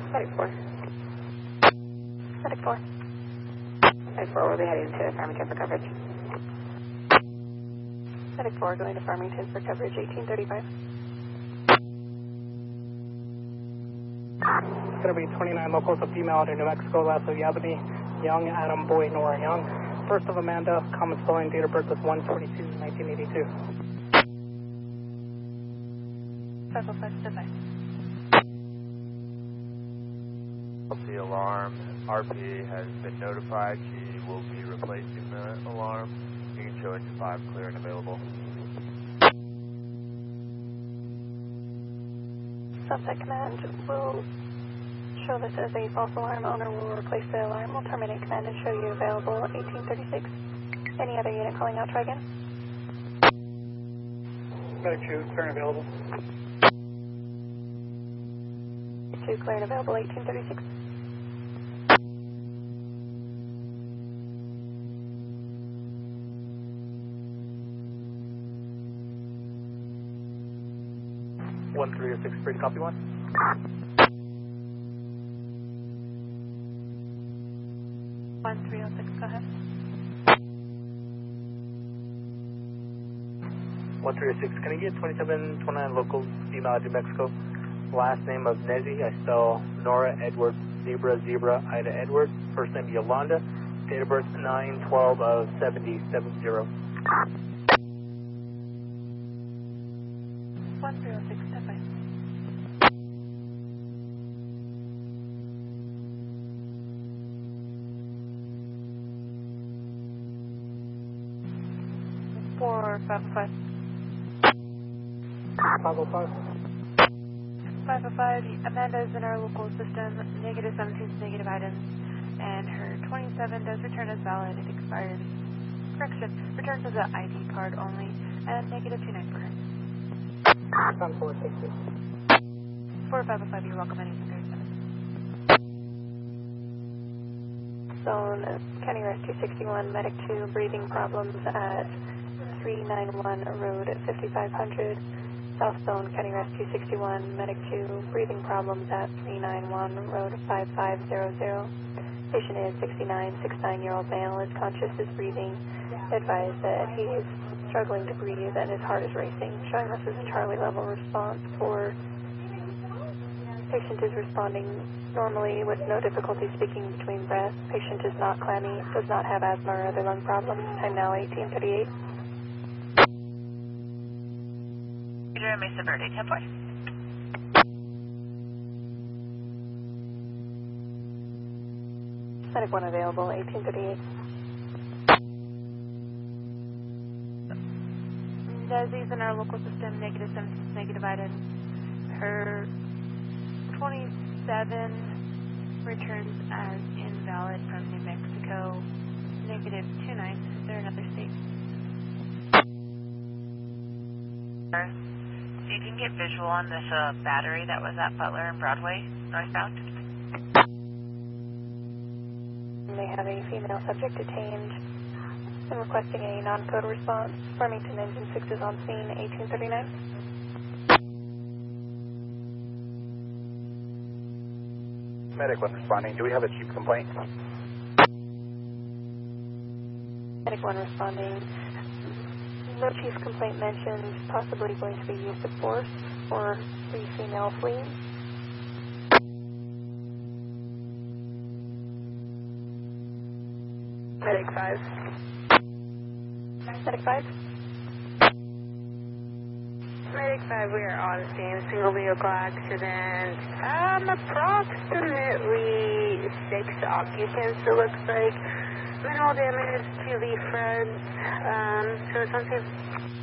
Medic 4. Medic 4. Medic 4, we'll be heading to Farmington for coverage. Medic 4, going to Farmington for coverage, 1835. It's going to be 29 locals, a female out of New Mexico, last of Yabini, Young, Adam, Boy, Nora, Young. First of Amanda, common spelling, date of birth is 1/22/1982. 505, step by. The alarm, RP has been notified. She will be replacing the alarm. You can show it to 5, clear and available. Sunset Command will show this as a false alarm. Owner will replace the alarm. Will terminate command and show you available 1836. Any other unit calling out, try again. Medic 2, clear and available. 2, clear and available, 1836. One 306, free to copy 1. 1306, go ahead. 1306, can I get 2729 local, female out of New Mexico? Last name of Nezi, I spell Nora, Edward, Zebra, Zebra, Ida, Edward. First name Yolanda. Date of birth 9/12 of 7070. 1306, step by. Four, 505. 505. 505, Amanda is in our local system, negative 17 is negative items, and her 27 does return as valid. It expired. Correction, returns as an ID card only, and negative 29 for her. 460. 4505, you're welcome, anything 37. Zone, County Rest 261, Medic 2, breathing problems at 391 Road 5500. South Zone, County Rest 261, Medic 2, breathing problems at 391 Road 5500. Patient is 69-year-old male, is conscious, is breathing. Advised that he is struggling to breathe and his heart is racing, showing us as a Charlie level response for patient is responding normally with no difficulty speaking between breaths. Patient is not clammy, does not have asthma or other lung problems. Time now 1838. Mesa Verde, 10-4. Medic 1 available, 1838. Desi's in our local system, negative 17, negative items. Her 27 returns as invalid from New Mexico, negative 29. Is there another state? So you can get visual on this battery that was at Butler and Broadway, northbound. They have a female subject detained and requesting a non-code response. Farmington Engine 6 is on scene, 1839. Medic 1 responding. Do we have a chief complaint? Medic 1 responding. No chief complaint mentioned, possibly going to be use of force or the female fleeing. Medic 5. Medic 5. Medic 5, we are on scene, single vehicle accident. Approximately 6 occupants, it looks like. Minimal damage to the front, so it's on scene.